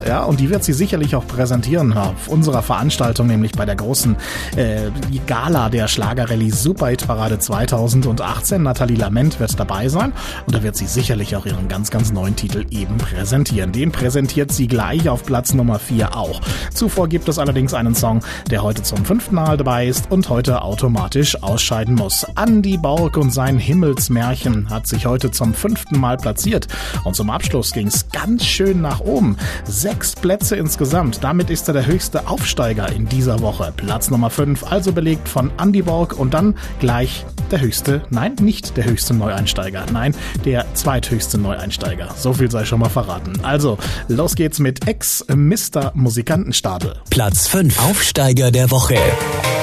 ja, und die wird sie sicherlich auch präsentieren auf unserer Veranstaltung, nämlich bei der großen Gala der Schlagerrallye Superhit-Parade 2018. Nathalie Lament wird dabei sein und da wird sie sicherlich auch ihren ganz, ganz neuen Titel eben präsentieren. Den präsentiert sie gleich auf Platz Nummer 4 auch. Zuvor gibt es allerdings einen Song, der heute zum 5. Mal dabei ist und heute automatisch ausscheiden muss. Andy Borg und sein Himmelsmärchen hat sich heute zum 5. Mal platziert und zum Abschluss ging es ganz schön nach oben. 6 Plätze insgesamt. Damit ist er der höchste Aufsteiger in dieser Woche. Platz Nummer 5, also belegt von Andy Borg und dann gleich der höchste, nein, nicht der höchste Neueinsteiger, nein, der zweithöchste Neueinsteiger. So viel sei schon mal verraten. Also, los geht's mit Ex-Mr. Musikantenstadel. Platz 5, Aufsteiger der Woche.